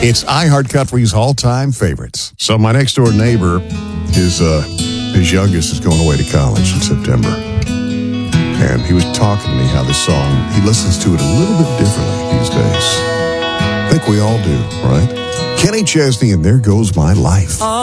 It's iHeart Country's all-time favorites. So my next-door neighbor, his youngest is going away to college in September. And he was talking to me how this song, he listens to it a little bit differently these days. I think we all do, right? Kenny Chesney and There Goes My Life.